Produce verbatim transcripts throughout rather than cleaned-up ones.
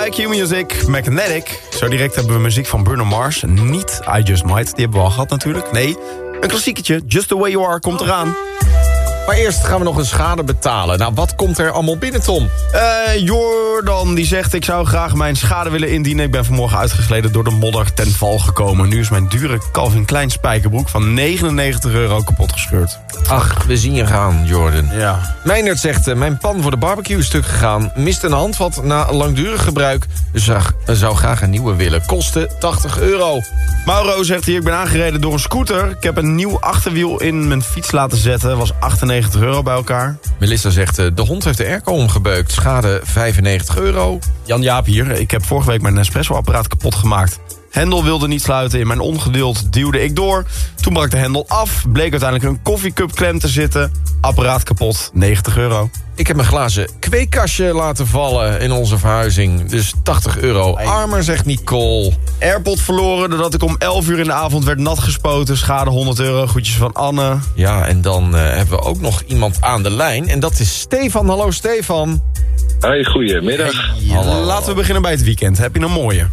Q-Music, Magnetic. Zo direct hebben we muziek van Bruno Mars. Niet I Just Might, die hebben we al gehad natuurlijk. Nee, een klassieketje, Just The Way You Are, komt eraan. Maar eerst gaan we nog een schade betalen. Nou, wat komt er allemaal binnen, Tom? Uh, Jordan, die zegt... ik zou graag mijn schade willen indienen. Ik ben vanmorgen uitgegleden door de modder ten val gekomen. Nu is mijn dure Calvin Klein spijkerbroek van negenennegentig euro kapot gescheurd. Ach, we zien je gaan, Jordan. Ja. Meijnerd zegt... Uh, mijn pan voor de barbecue is stuk gegaan. Mist een handvat na langdurig gebruik. Dus uh, zou graag een nieuwe willen. Kosten tachtig euro. Mauro zegt hier... ik ben aangereden door een scooter. Ik heb een nieuw achterwiel in mijn fiets laten zetten. Was achtennegentig euro bij elkaar. Melissa zegt... Uh, de hond heeft de airco omgebeukt. Schade vijfennegentig euro. Jan-Jaap hier. Ik heb vorige week mijn Nespresso-apparaat kapot gemaakt. Hendel wilde niet sluiten. In mijn ongeduld duwde ik door. Toen brak de hendel af. Bleek uiteindelijk een koffiecup klem te zitten. Apparaat kapot. negentig euro. Ik heb mijn glazen kweekkastje laten vallen in onze verhuizing. Dus tachtig euro. Armer, zegt Nicole. Airpod verloren doordat ik om elf uur in de avond werd nat gespoten. Schade honderd euro. Groetjes van Anne. Ja, en dan uh, hebben we ook nog iemand aan de lijn. En dat is Stefan. Hallo, Stefan. Hoi, goedemiddag. Hey, Hallo. Laten we beginnen bij het weekend. Heb je een mooie?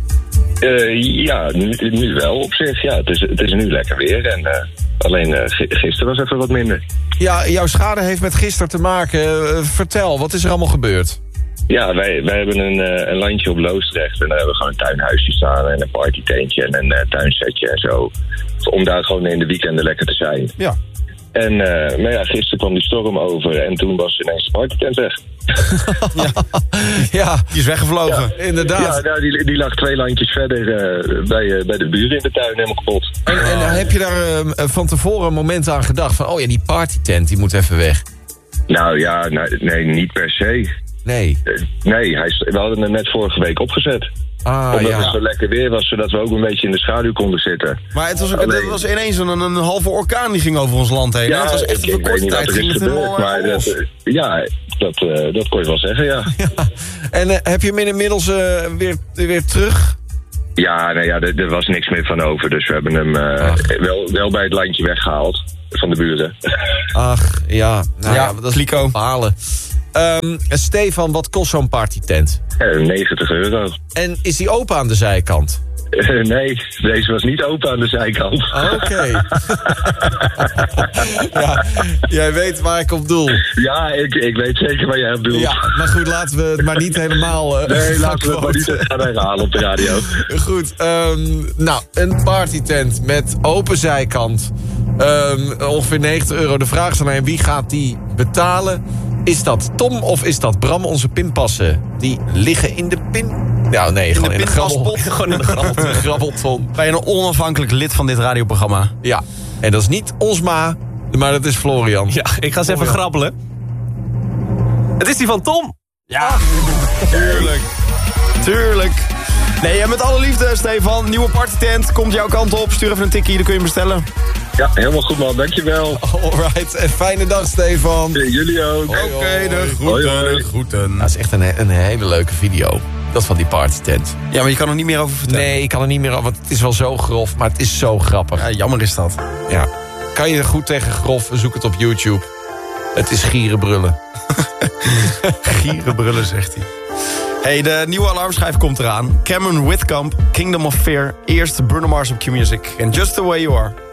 Uh, ja, nu, nu wel op zich. Ja, het is, het is nu lekker weer. En uh, alleen uh, gisteren was even wat minder. Ja, jouw schade heeft met gisteren te maken. Uh, vertel, wat is er allemaal gebeurd? Ja, wij, wij hebben een, uh, een landje op Loosdrecht. En daar hebben we gewoon een tuinhuisje staan en een partytentje en een uh, tuinsetje en zo. Om daar gewoon in de weekenden lekker te zijn. Ja. En uh, maar ja, gisteren kwam die storm over en toen was ineens de partytent weg. ja. ja, die is weggevlogen. Ja, inderdaad. Ja, nou, die, die lag twee landjes verder uh, bij, uh, bij de buren in de tuin helemaal kapot. En, en uh, heb je daar uh, van tevoren een moment aan gedacht van... oh ja, die partytent die moet even weg? Nou ja, nou, nee, niet per se. Nee. Uh, nee, hij, we hadden hem net vorige week opgezet. Ah, Omdat ja. het zo lekker weer was, zodat we ook een beetje in de schaduw konden zitten. Maar het was, het was ineens een, een halve orkaan die ging over ons land heen. Ja, het was echt ik, een ik weet niet wat er is gebeurd, maar dat, uh, ja, dat, uh, dat kon je wel zeggen, ja. ja. En uh, heb je hem inmiddels uh, weer, weer terug? Ja, nou ja, er, er was niks meer van over, dus we hebben hem uh, wel, wel bij het landje weggehaald van de buren. Ach, ja. Nou, ja, ja, dat is Lico. Verhalen. Um, Stefan, wat kost zo'n partytent? Uh, negentig euro. En is die open aan de zijkant? Uh, nee, deze was niet open aan de zijkant. Oké. Okay. ja, jij weet waar ik op doel. Ja, ik, ik weet zeker waar jij op doelt. Ja, maar goed, laten we het maar niet helemaal... Uh, nee, laten we het maar niet gaan herhalen op de radio. Goed, um, nou, een partytent met open zijkant. Um, ongeveer negentig euro. De vraag is aan mij, wie gaat die betalen? Is dat Tom of is dat Bram? Onze pinpassen, die liggen in de pin... Ja, nee, in gewoon de in de grabbel. Gewoon in de grabbel. grabbelton. Bij een onafhankelijk lid van dit radioprogramma. Ja, en dat is niet ons ma, maar dat is Florian. Ja, ik ga eens even grabbelen. Het is die van Tom. Ja, tuurlijk. Tuurlijk. Nee, en met alle liefde, Stefan. Nieuwe partytent, komt jouw kant op. Stuur even een tikkie, dan kun je hem bestellen. Ja, helemaal goed, man. Dankjewel. Alright, en fijne dag, Stefan. Ja, jullie ook. Oké, okay, de groeten, hoi, hoi. de groeten. Dat is echt een, een hele leuke video. Dat van die partytent. Ja, maar je kan er niet meer over vertellen. Nee, ik kan er niet meer over, want het is wel zo grof, maar het is zo grappig. Ja, jammer is dat. Ja. Kan je goed tegen grof, zoek het op YouTube. Het is gierenbrullen. Gierenbrullen, zegt hij. Hey, de nieuwe alarmschijf komt eraan. Cameron Whitcomb, Kingdom of Fear. Eerst Bruno Mars op Q-Music. And Just The Way You Are.